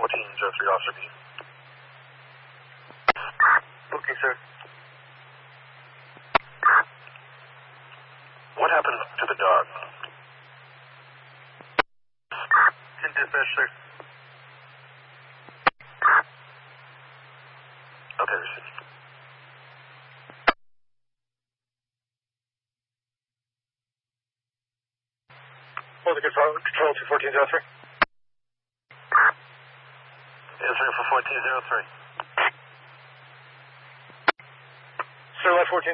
1403, Officer B. Okay, sir. What happened to the dog? In dispatch, sir. Okay, received. Oh, the control 21403. Answering for 1403. Sir, left 14.